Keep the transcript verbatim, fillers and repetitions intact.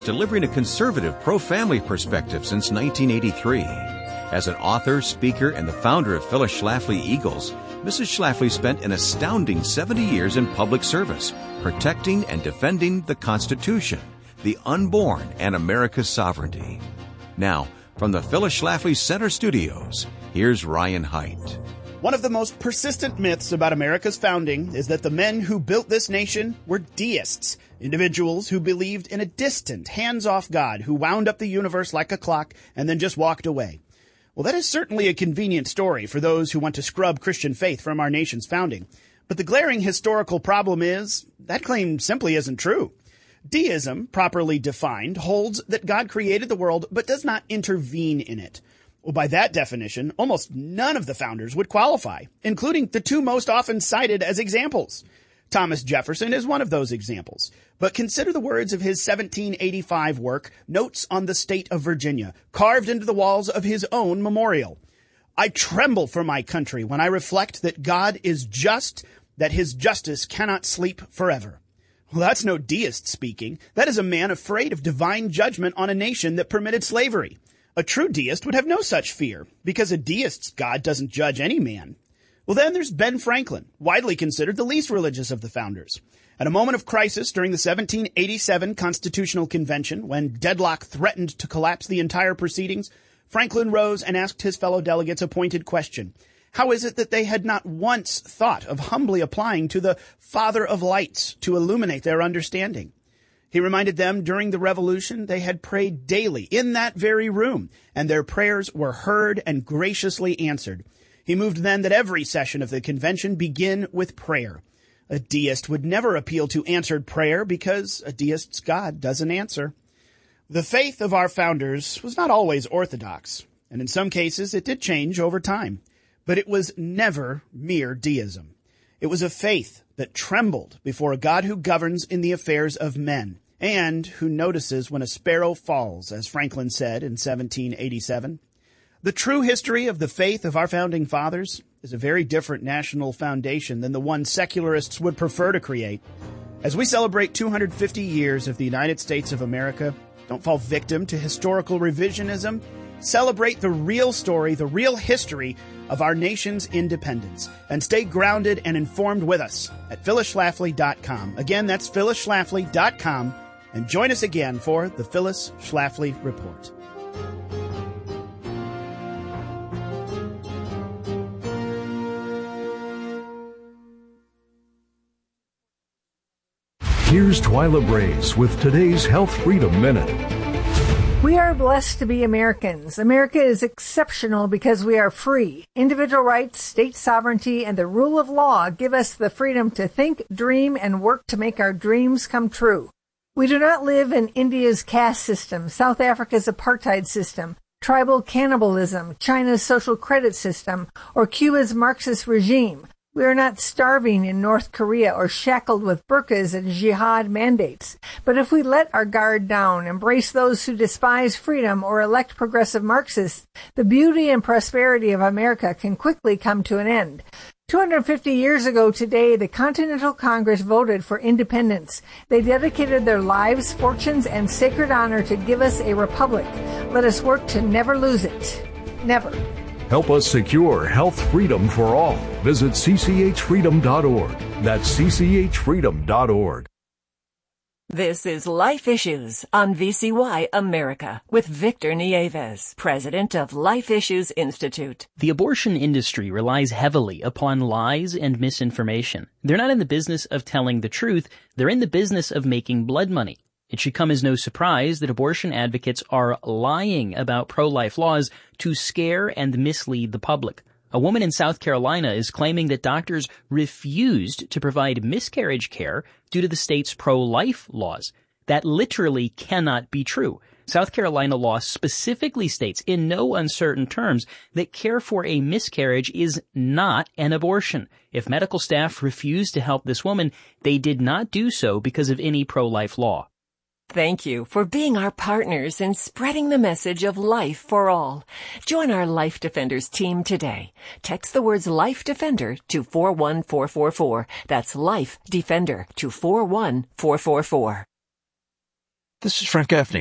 delivering a conservative, pro-family perspective since nineteen eighty-three. As an author, speaker, and the founder of Phyllis Schlafly Eagles, Missus Schlafly spent an astounding seventy years in public service, protecting and defending the Constitution, the unborn, and America's sovereignty. Now, from the Phyllis Schlafly Center Studios, here's Ryan Haidt. One of the most persistent myths about America's founding is that the men who built this nation were deists, individuals who believed in a distant, hands-off God who wound up the universe like a clock and then just walked away. Well, that is certainly a convenient story for those who want to scrub Christian faith from our nation's founding. But the glaring historical problem is that claim simply isn't true. Deism, properly defined, holds that God created the world but does not intervene in it. Well, by that definition, almost none of the founders would qualify, including the two most often cited as examples. Thomas Jefferson is one of those examples. But consider the words of his seventeen eighty-five work, Notes on the State of Virginia, carved into the walls of his own memorial. I tremble for my country when I reflect that God is just, that his justice cannot sleep forever. Well, that's no deist speaking. That is a man afraid of divine judgment on a nation that permitted slavery. A true deist would have no such fear, because a deist's God doesn't judge any man. Well, then there's Ben Franklin, widely considered the least religious of the founders. At a moment of crisis during the seventeen eighty-seven Constitutional Convention, when deadlock threatened to collapse the entire proceedings, Franklin rose and asked his fellow delegates a pointed question. How is it that they had not once thought of humbly applying to the Father of Lights to illuminate their understanding? He reminded them during the Revolution they had prayed daily in that very room, and their prayers were heard and graciously answered. He moved then that every session of the convention begin with prayer. A deist would never appeal to answered prayer because a deist's God doesn't answer. The faith of our founders was not always orthodox, and in some cases it did change over time. But it was never mere deism. It was a faith that trembled before a God who governs in the affairs of men, and who notices when a sparrow falls, as Franklin said in seventeen eighty-seven. The true history of the faith of our founding fathers is a very different national foundation than the one secularists would prefer to create. As we celebrate two hundred fifty years of the United States of America, don't fall victim to historical revisionism. Celebrate the real story, the real history of our nation's independence, and stay grounded and informed with us at phyllis schlafly dot com. Again, that's phyllis schlafly dot com, and join us again for the Phyllis Schlafly Report. Here's Twyla Brace with today's Health Freedom Minute. We are blessed to be Americans. America is exceptional because we are free. Individual rights, state sovereignty, and the rule of law give us the freedom to think, dream, and work to make our dreams come true. We do not live in India's caste system, South Africa's apartheid system, tribal cannibalism, China's social credit system, or Cuba's Marxist regime. We are not starving in North Korea or shackled with burqas and jihad mandates. But if we let our guard down, embrace those who despise freedom, or elect progressive Marxists, the beauty and prosperity of America can quickly come to an end. two hundred fifty years ago today, the Continental Congress voted for independence. They dedicated their lives, fortunes, and sacred honor to give us a republic. Let us work to never lose it. Never. Help us secure health freedom for all. Visit c c h freedom dot org. That's c c h freedom dot org. This is Life Issues on V C Y America with Victor Nieves, president of Life Issues Institute. The abortion industry relies heavily upon lies and misinformation. They're not in the business of telling the truth. They're in the business of making blood money. It should come as no surprise that abortion advocates are lying about pro-life laws to scare and mislead the public. A woman in South Carolina is claiming that doctors refused to provide miscarriage care due to the state's pro-life laws. That literally cannot be true. South Carolina law specifically states in no uncertain terms that care for a miscarriage is not an abortion. If medical staff refused to help this woman, they did not do so because of any pro-life law. Thank you for being our partners in spreading the message of life for all. Join our Life Defenders team today. Text the words Life Defender to four one four four four. That's Life Defender to four one four four four. This is Frank Gaffney.